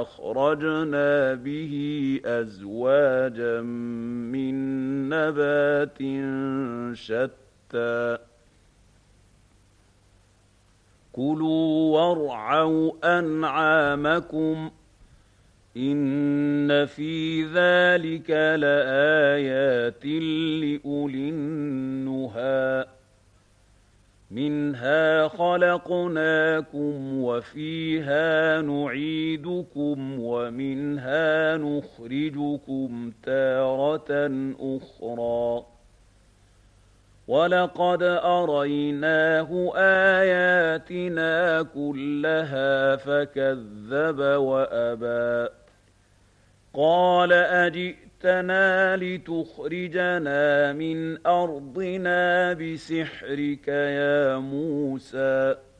فأخرجنا به أزواجا من نبات شتى كلوا وارعوا أنعامكم إن في ذلك لآيات لأولي النهى منها خلقناكم وفيها نعيدكم ومنها نخرجكم تارة أخرى ولقد أريناه آياتنا كلها فكذب وأبى قال أجئتنا لتخرجنا من أرضنا بسحرك يا موسى